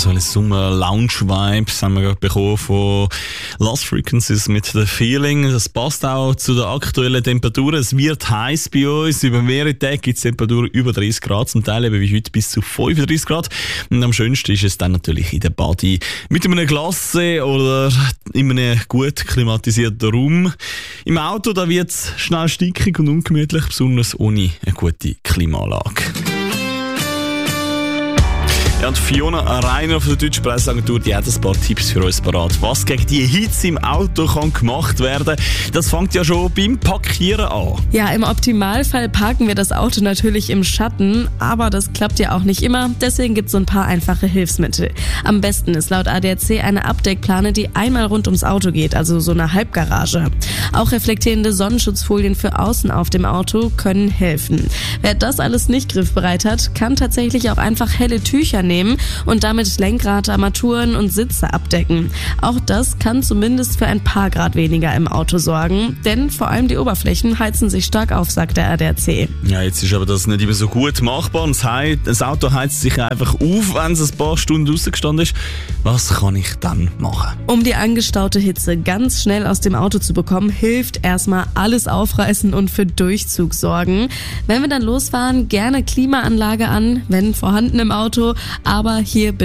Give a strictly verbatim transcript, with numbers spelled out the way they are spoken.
so eine Sommer-Lounge-Vibes haben wir gerade bekommen von Lost Frequencies mit The Feeling. Das passt auch zu der aktuellen Temperatur. Es wird heiß bei uns. Über mehrere Tage gibt es Temperaturen über dreißig Grad, zum Teil eben wie heute bis zu fünfunddreißig Grad. Und am schönsten ist es dann natürlich in der Body mit einem Glas oder in einem gut klimatisierten Raum. Im Auto da wird es schnell stickig und ungemütlich, besonders ohne eine gute Klimaanlage. Ja, und Fiona Reiner von der Deutschen Presseagentur, die hat ein paar Tipps für uns parat. Was gegen die Hitze im Auto kann gemacht werden, das fängt ja schon beim Parkieren an. Ja, im Optimalfall parken wir das Auto natürlich im Schatten, aber das klappt ja auch nicht immer. Deswegen gibt es so ein paar einfache Hilfsmittel. Am besten ist laut A D A C eine Abdeckplane, die einmal rund ums Auto geht, also so eine Halbgarage. Auch reflektierende Sonnenschutzfolien für außen auf dem Auto können helfen. Wer das alles nicht griffbereit hat, kann tatsächlich auch einfach helle Tücher nehmen und damit Lenkrad, Armaturen und Sitze abdecken. Auch das kann zumindest für ein paar Grad weniger im Auto sorgen, denn vor allem die Oberflächen heizen sich stark auf, sagt der A D A C. Ja, jetzt ist aber das nicht immer so gut machbar. Das Auto heizt sich einfach auf, wenn es ein paar Stunden rausgestanden ist. Was kann ich dann machen? Um die angestaute Hitze ganz schnell aus dem Auto zu bekommen, hilft erstmal alles aufreißen und für Durchzug sorgen. Wenn wir dann losfahren, gerne Klimaanlage an, wenn vorhanden im Auto, aber hier bitte